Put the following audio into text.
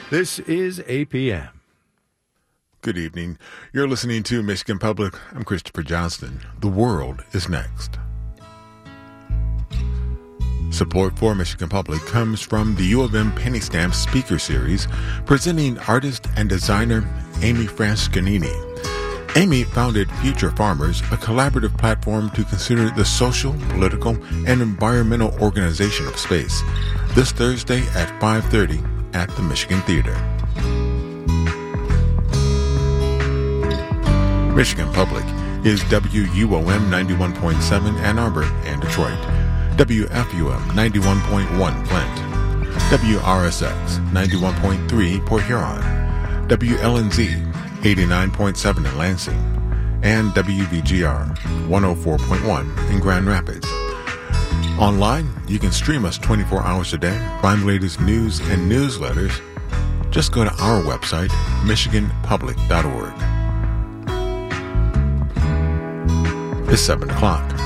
This is APM. Good evening. You're listening to Michigan Public. I'm Christopher Johnston. The world is next. Support for Michigan Public comes from the U of M Penny Stamp Speaker Series, presenting artist and designer Amy Frascanini. Amy founded Future Farmers, a collaborative platform to consider the social, political, and environmental organization of space, this Thursday at 5:30 at the Michigan Theater. Michigan Public is WUOM 91.7 Ann Arbor and Detroit, WFUM 91.1 Flint, WRSX 91.3 Port Huron, WLNZ 89.7 in Lansing, and WVGR 104.1 in Grand Rapids. Online, you can stream us 24 hours a day, find the latest news and newsletters. Just go to our website, michiganpublic.org. It's 7 o'clock.